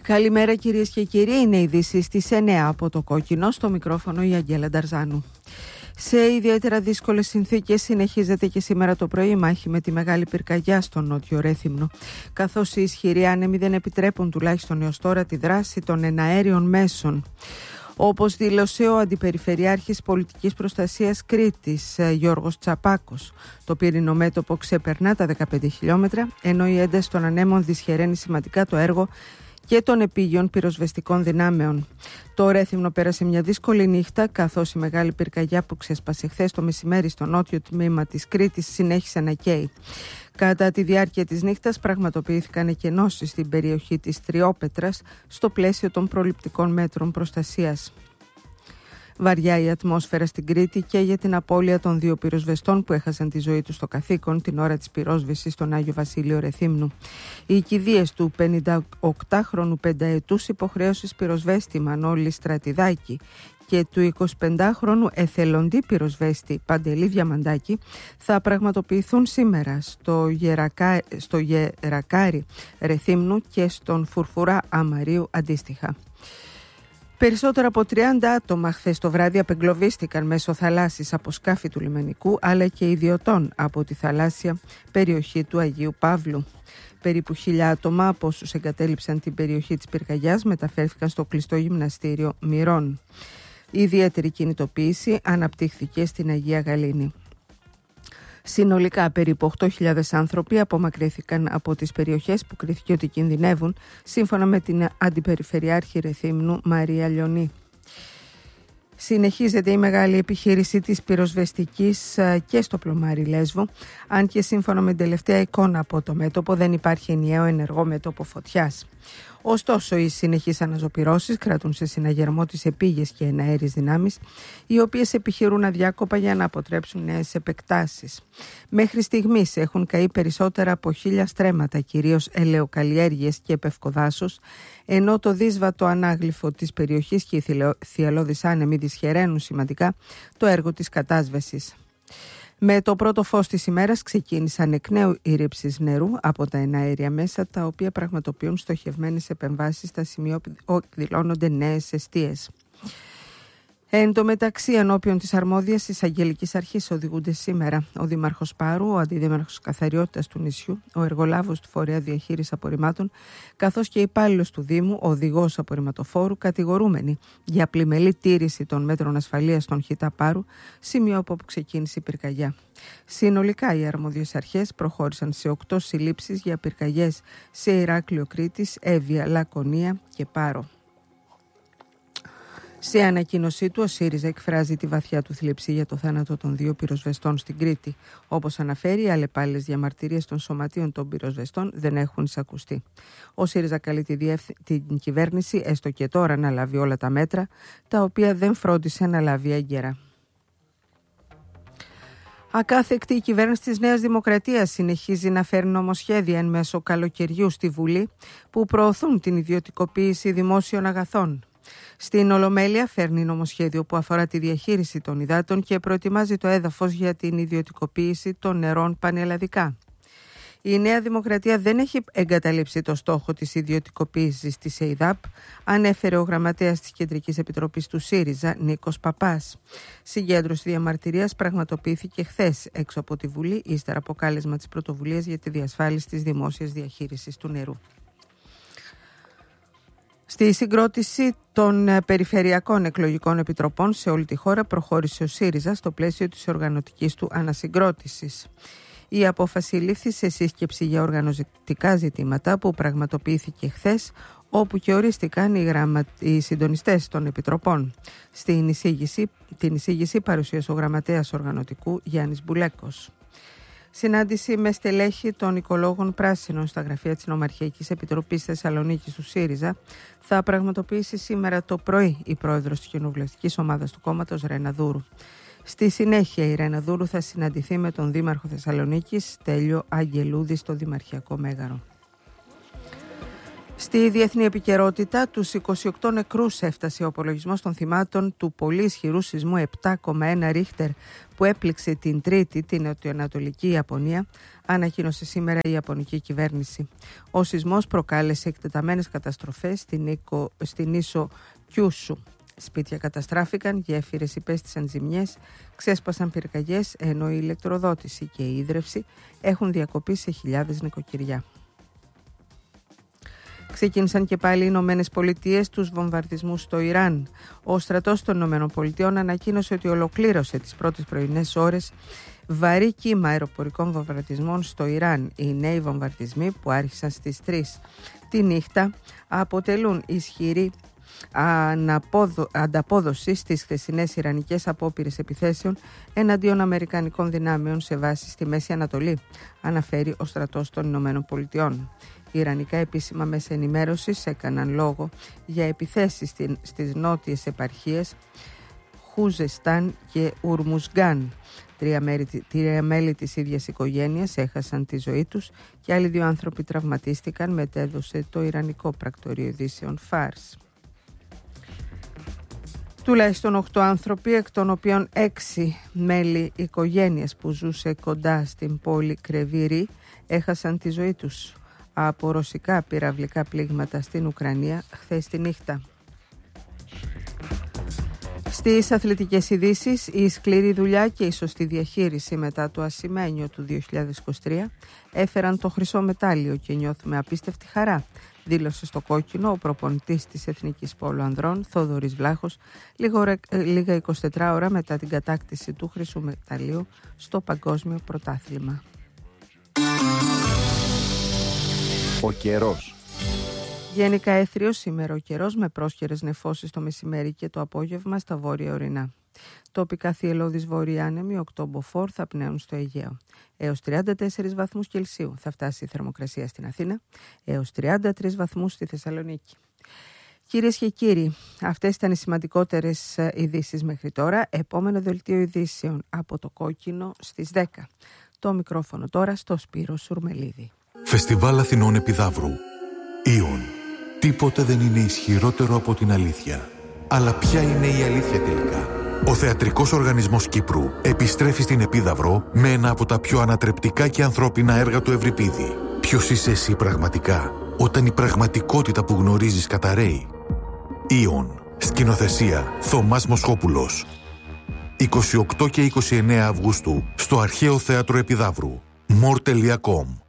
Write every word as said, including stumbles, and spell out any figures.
Καλημέρα κυρίες και κύριοι, είναι ειδήσεις στις εννιά από το Κόκκινο, στο μικρόφωνο η Αγγέλα Νταρζάνου. Σε ιδιαίτερα δύσκολες συνθήκες συνεχίζεται και σήμερα το πρωί η μάχη με τη μεγάλη πυρκαγιά στο νότιο Ρέθυμνο, καθώς οι ισχυροί άνεμοι δεν επιτρέπουν τουλάχιστον έως τώρα τη δράση των εναέριων μέσων. Όπως δήλωσε ο Αντιπεριφερειάρχης Πολιτικής Προστασίας Κρήτης, Γιώργος Τσαπάκος, το πύρινο μέτωπο ξεπερνά τα δεκαπέντε χιλιόμετρα, ενώ η ένταση των ανέμων δυσχεραίνει σημαντικά το έργο και των επίγειων πυροσβεστικών δυνάμεων. Το Ρέθυμνο πέρασε μια δύσκολη νύχτα, καθώς η μεγάλη πυρκαγιά που ξέσπασε χθες το μεσημέρι στο νότιο τμήμα της Κρήτης συνέχισε να καίει. Κατά τη διάρκεια της νύχτας πραγματοποιήθηκαν εκενώσεις στην περιοχή της Τριόπετρας στο πλαίσιο των προληπτικών μέτρων προστασίας. Βαριά η ατμόσφαιρα στην Κρήτη και για την απώλεια των δύο πυροσβεστών που έχασαν τη ζωή τους στο καθήκον την ώρα της πυρόσβεσης στον Άγιο Βασίλειο Ρεθύμνου. Οι κηδείες του πενηνταοκτάχρονου πενταετούς υποχρέωσης πυροσβέστη Μανώλη Στρατιδάκη και του εικοσιπεντάχρονου εθελοντή πυροσβέστη Παντελή Διαμαντάκη θα πραγματοποιηθούν σήμερα στο, Γερακά, στο Γερακάρι Ρεθύμνου και στον Φουρφουρά Αμαρίου αντίστοιχα. Περισσότερα από τριάντα άτομα χθες το βράδυ απεγκλωβίστηκαν μέσω θαλάσσης από σκάφη του λιμενικού, αλλά και ιδιωτών από τη θαλάσσια περιοχή του Αγίου Παύλου. Περίπου χίλια άτομα από όσους εγκατέλειψαν την περιοχή της πυρκαγιάς μεταφέρθηκαν στο κλειστό γυμναστήριο Μυρών. Η ιδιαίτερη κινητοποίηση αναπτύχθηκε στην Αγία Γαλήνη. Συνολικά περίπου οκτώ χιλιάδες άνθρωποι απομακρύνθηκαν από τις περιοχές που κρίθηκε ότι κινδυνεύουν, σύμφωνα με την Αντιπεριφερειάρχη Ρεθύμνου Μαρία Λιονή. Συνεχίζεται η μεγάλη επιχείρηση της πυροσβεστικής και στο πλωμάρι Λέσβο, αν και σύμφωνα με την τελευταία εικόνα από το μέτωπο δεν υπάρχει ενιαίο ενεργό μέτωπο φωτιάς. Ωστόσο, οι συνεχείς αναζωπυρώσεις κρατούν σε συναγερμό τις επίγειες και εναέριες δυνάμεις, οι οποίες επιχειρούν αδιάκοπα για να αποτρέψουν νέες επεκτάσεις. Μέχρι στιγμής έχουν καεί περισσότερα από χίλια στρέμματα, κυρίως ελαιοκαλλιέργειες και πευκοδάσος, ενώ το δύσβατο ανάγλυφο της περιοχής και οι θυελλώδεις άνεμοι δυσχεραίνουν σημαντικά το έργο της κατάσβεσης. Με το πρώτο φως της ημέρας ξεκίνησαν εκ νέου οι ρήψεις νερού από τα εναέρια μέσα, τα οποία πραγματοποιούν στοχευμένες επεμβάσεις στα σημεία όπου εκδηλώνονται νέες εστίες. Εν τω μεταξύ, ενώπιον της αρμόδιας εισαγγελικής αρχής οδηγούνται σήμερα ο Δήμαρχος Πάρου, ο Αντιδήμαρχος Καθαριότητας του νησιού, ο εργολάβος του Φορέα Διαχείρισης Απορριμμάτων, καθώς και υπάλληλος του Δήμου, ο οδηγός απορριμματοφόρου, κατηγορούμενοι για πλημελή τήρηση των μέτρων ασφαλείας στον Χιτά Πάρου, σημείο από όπου ξεκίνησε η πυρκαγιά. Συνολικά, οι αρμόδιες αρχές προχώρησαν σε οκτώ συλλήψεις για πυρκαγιές σε Ηράκλειο Κρήτης, Εύβοια, Λακωνία και Πάρο. Σε ανακοίνωσή του, ο ΣΥΡΙΖΑ εκφράζει τη βαθιά του θλίψη για το θάνατο των δύο πυροσβεστών στην Κρήτη. Όπως αναφέρει, οι αλλεπάλληλες διαμαρτυρίες των σωματείων των πυροσβεστών δεν έχουν εισακουστεί. Ο ΣΥΡΙΖΑ καλεί τη διεύθυ... την κυβέρνηση, έστω και τώρα, να λάβει όλα τα μέτρα, τα οποία δεν φρόντισε να λάβει έγκαιρα. Ακάθεκτη η κυβέρνηση της Νέας Δημοκρατίας συνεχίζει να φέρνει νομοσχέδια εν μέσω καλοκαιριού στη Βουλή που προωθούν την ιδιωτικοποίηση δημόσιων αγαθών. Στην Ολομέλεια φέρνει νομοσχέδιο που αφορά τη διαχείριση των υδάτων και προετοιμάζει το έδαφος για την ιδιωτικοποίηση των νερών πανελλαδικά. Η Νέα Δημοκρατία δεν έχει εγκαταλείψει το στόχο της ιδιωτικοποίησης της ΕΙΔΑΠ, ανέφερε ο γραμματέας της Κεντρικής Επιτροπής του ΣΥΡΙΖΑ, Νίκος Παπάς. Συγκέντρωση διαμαρτυρίας πραγματοποιήθηκε χθες έξω από τη Βουλή, ύστερα από κάλεσμα της πρωτοβουλίας για τη διασφάλιση της δημόσιας διαχείρισης του νερού. Στη συγκρότηση των περιφερειακών εκλογικών επιτροπών σε όλη τη χώρα προχώρησε ο ΣΥΡΙΖΑ στο πλαίσιο της οργανωτικής του ανασυγκρότησης. Η απόφαση λήφθη σε σύσκεψη για οργανωτικά ζητήματα που πραγματοποιήθηκε χθες, όπου και ορίστηκαν οι, γραμμα... οι συντονιστές των επιτροπών. Στην εισήγηση, την εισήγηση παρουσίασε ο γραμματέας οργανωτικού Γιάννης Μπουλέκος. Συνάντηση με στελέχη των οικολόγων πράσινων στα γραφεία της Νομαρχιακής Επιτροπής Θεσσαλονίκης του ΣΥΡΙΖΑ θα πραγματοποιήσει σήμερα το πρωί η πρόεδρος της κοινοβουλευτικής ομάδας του κόμματος, Ρένα Δούρου. Στη συνέχεια η Ρένα Δούρου θα συναντηθεί με τον Δήμαρχο Θεσσαλονίκης, Στέλιο Αγγελούδη, στο Δημαρχιακό Μέγαρο. Στη διεθνή επικαιρότητα, τους είκοσι οκτώ νεκρούς έφτασε ο απολογισμός των θυμάτων του πολύ ισχυρού σεισμού επτά κόμμα ένα Ρίχτερ που έπληξε την Τρίτη την νοτιοανατολική Ιαπωνία, ανακοίνωσε σήμερα η Ιαπωνική κυβέρνηση. Ο σεισμός προκάλεσε εκτεταμένες καταστροφές στην, οίκο, στην ίσο Κιούσου. Σπίτια καταστράφηκαν, γέφυρες υπέστησαν ζημιές, ξέσπασαν πυρκαγιές, ενώ η ηλεκτροδότηση και η ίδρυυση έχουν διακοπεί σε χιλιάδες νοικοκυριά. Ξεκίνησαν και πάλι οι Ηνωμένες Πολιτείες τους βομβαρδισμούς στο Ιράν. Ο στρατός των Ηνωμένων Πολιτειών ανακοίνωσε ότι ολοκλήρωσε τις πρώτες πρωινές ώρες βαρύ κύμα αεροπορικών βομβαρδισμών στο Ιράν. Οι νέοι βομβαρδισμοί που άρχισαν στις τρεις τη νύχτα αποτελούν ισχυρή αναπόδο, ανταπόδοση στις χθεσινές ιρανικές απόπειρες επιθέσεων εναντίον αμερικανικών δυνάμεων σε βάση στη Μέση Ανατολή, αναφέρει ο στρατός των Ηνωμένων Πολιτειών. Οι ιρανικά επίσημα μέσα ενημέρωσης έκαναν λόγο για επιθέσεις στις νότιες επαρχίες Χουζεστάν και Ουρμουζγκάν. Τρία, μέρη, τρία μέλη της ίδιας οικογένειας έχασαν τη ζωή τους και άλλοι δύο άνθρωποι τραυματίστηκαν, μετέδωσε το Ιρανικό πρακτορείο ειδήσεων Φάρς. Τουλάχιστον οκτώ άνθρωποι, εκ των οποίων έξι μέλη οικογένειας που ζούσε κοντά στην πόλη Κρεβίρι, έχασαν τη ζωή τους από ρωσικά πυραυλικά πλήγματα στην Ουκρανία χθες τη νύχτα. Στις αθλητικές ειδήσεις, η σκληρή δουλειά και η σωστή διαχείριση μετά το ασημένιο του δύο χιλιάδες είκοσι τρία έφεραν το χρυσό μετάλλιο και νιώθουμε απίστευτη χαρά, δήλωσε στο κόκκινο ο προπονητής της Εθνικής Πόλου Ανδρών, Θόδωρης Βλάχος, λίγα εικοσιτέσσερις ώρα μετά την κατάκτηση του χρυσού μεταλλίου στο Παγκόσμιο Πρωτάθλημα. Ο καιρός. Γενικά έθριος σήμερα ο καιρός με πρόσχερες νεφώσεις το μεσημέρι και το απόγευμα στα βόρεια ορεινά. Τοπικά θυελλώδεις βορειάνεμοι οκτώ μποφόρ θα πνέουν στο Αιγαίο. Έως τριάντα τέσσερις βαθμούς Κελσίου θα φτάσει η θερμοκρασία στην Αθήνα, έως τριάντα τρεις βαθμούς στη Θεσσαλονίκη. Κυρίες και κύριοι, αυτές ήταν οι σημαντικότερες ειδήσεις μέχρι τώρα. Επόμενο δελτίο ειδήσεων από το κόκκινο στις δέκα. Το μικρόφωνο τώρα στο Σπύρο Σουρμελίδη. Φεστιβάλ Αθηνών Επιδαύρου. Ήον. Τίποτε δεν είναι ισχυρότερο από την αλήθεια. Αλλά ποια είναι η αλήθεια τελικά? Ο Θεατρικός Οργανισμός Κύπρου επιστρέφει στην Επίδαυρο με ένα από τα πιο ανατρεπτικά και ανθρώπινα έργα του Ευρυπίδη. Ποιος είσαι εσύ πραγματικά, όταν η πραγματικότητα που γνωρίζεις καταραίει? Ήον. Σκηνοθεσία Θωμάς Μοσχόπουλος. είκοσι οκτώ και είκοσι εννέα Αυγούστου στο Αρχαίο Θέατρο Επιδαύρου. μορ τελεία κομ